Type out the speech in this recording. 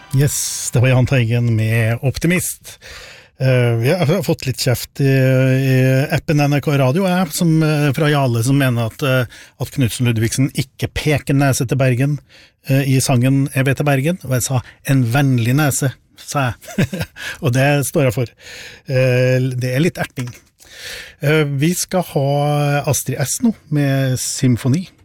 Yes, det var Jahn Teigen med Optimist. Jeg har fått litt kjeft i appen NRK Radio, fra Jale, som mener at Knutsen Ludvigsen ikke peker nese til Bergen i sangen Jeg vet til Bergen, og jeg sa en vennlig nese, sa jeg. Og det står jeg for. Det litt erting. Vi skal ha Astrid S nå med Symfoni.